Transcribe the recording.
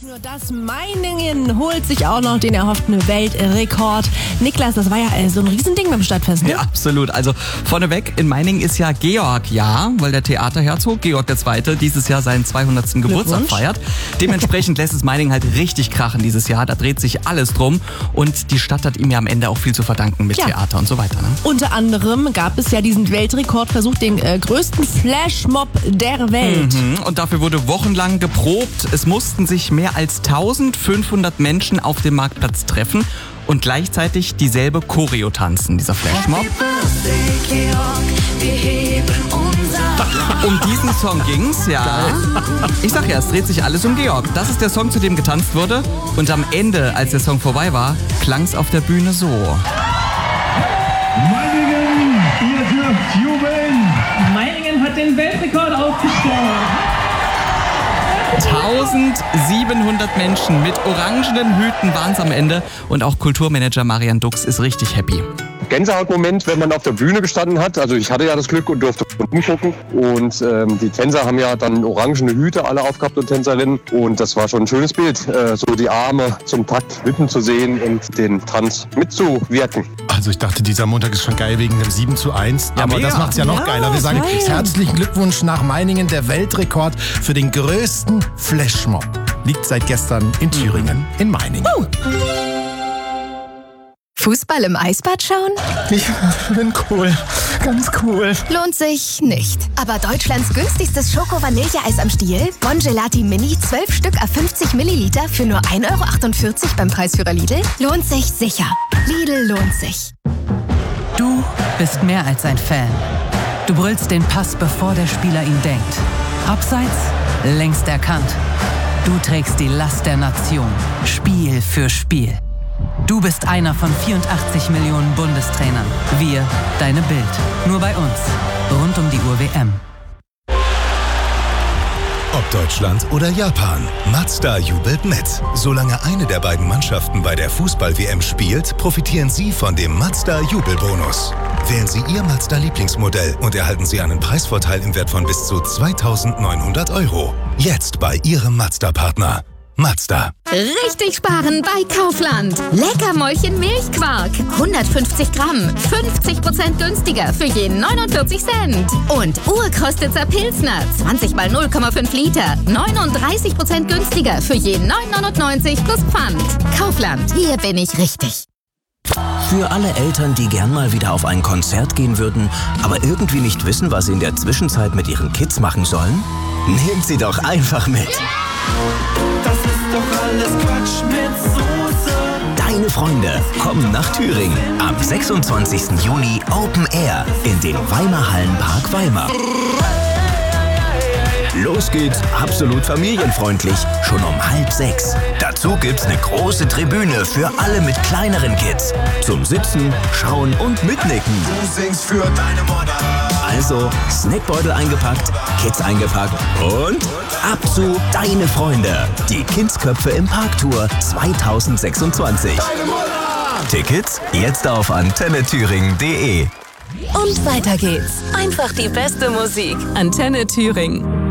Nur das Meiningen holt sich auch noch den erhofften Weltrekord. Niklas, das war ja so ein Riesending beim Stadtfest, ne? Ja, absolut. Also vorneweg, in Meiningen ist ja Georg-Jahr, weil der Theaterherzog Georg II. Dieses Jahr seinen 200. Geburtstag feiert. Dementsprechend lässt es Meiningen halt richtig krachen dieses Jahr. Da dreht sich alles drum und die Stadt hat ihm ja am Ende auch viel zu verdanken mit Theater und so weiter. Ne? Unter anderem gab es ja diesen Weltrekordversuch, den größten Flashmob der Welt. Und dafür wurde wochenlang geprobt. Es mussten sich mehr als 1500 Menschen auf dem Marktplatz treffen und gleichzeitig dieselbe Choreo tanzen, dieser Flashmob. Um diesen Song ging's, ja. Ich sag ja, es dreht sich alles um Georg. Das ist der Song, zu dem getanzt wurde. Und am Ende, als der Song vorbei war, klang's auf der Bühne so. Meiningen, ihr dürft jubeln! Meiningen hat den Weltrekord aufgestellt! 1700 Menschen mit orangenen Hüten waren's am Ende. Und auch Kulturmanager Marian Dux ist richtig happy. Gänsehautmoment, wenn man auf der Bühne gestanden hat. Also ich hatte ja das Glück und durfte umgucken. Und die Tänzer haben ja dann orangene Hüte alle aufgehabt und Tänzerinnen. Und das war schon ein schönes Bild, so die Arme zum Takt wippen zu sehen und den Tanz mitzuwirken. Also ich dachte, dieser Montag ist schon geil wegen dem 7:1. Ja, aber mega. das macht's ja noch geiler. Wir sagen geil. herzlichen Glückwunsch nach Meiningen. Der Weltrekord für den größten Flashmob liegt seit gestern in Thüringen, in Meiningen. Fußball im Eisbad schauen? Ich bin cool. Ganz cool. Lohnt sich nicht. Aber Deutschlands günstigstes Schoko-Vanilleeis am Stiel, Bongelati Mini, 12 Stück à 50 Milliliter für nur 1,48 € beim Preisführer Lidl, lohnt sich sicher. Lidl lohnt sich. Du bist mehr als ein Fan. Du brüllst den Pass, bevor der Spieler ihn denkt. Abseits, längst erkannt. Du trägst die Last der Nation, Spiel für Spiel. Du bist einer von 84 Millionen Bundestrainern. Wir, deine Bild. Nur bei uns. Rund um die Uhr WM. Ob Deutschland oder Japan, Mazda jubelt mit. Solange eine der beiden Mannschaften bei der Fußball-WM spielt, profitieren Sie von dem Mazda-Jubelbonus. Wählen Sie Ihr Mazda-Lieblingsmodell und erhalten Sie einen Preisvorteil im Wert von bis zu 2.900 €. Jetzt bei Ihrem Mazda-Partner. Mazda. Richtig sparen bei Kaufland. Leckermäulchen Milchquark. 150 Gramm. 50% günstiger für je 49 Cent. Und Urkostitzer Pilsner. 20 mal 0,5 Liter. 39% günstiger für je 9,99 plus Pfand. Kaufland. Hier bin ich richtig. Für alle Eltern, die gern mal wieder auf ein Konzert gehen würden, aber irgendwie nicht wissen, was sie in der Zwischenzeit mit ihren Kids machen sollen? Nehmt sie doch einfach mit. Das ist doch alles Quatsch mit Soße. Deine Freunde kommen nach Thüringen. Am 26. Juni Open Air in den Weimar-Hallenpark Weimar. Los geht's, absolut familienfreundlich, schon um 5:30. Dazu gibt's eine große Tribüne für alle mit kleineren Kids. Zum Sitzen, Schauen und Mitnicken. Du singst für deine Mutter. Also Snackbeutel eingepackt, Kids eingepackt und ab zu Deine Freunde. Die Kindsköpfe im Parktour 2026. Tickets jetzt auf antennethüringen.de. Und weiter geht's. Einfach die beste Musik. Antenne Thüringen.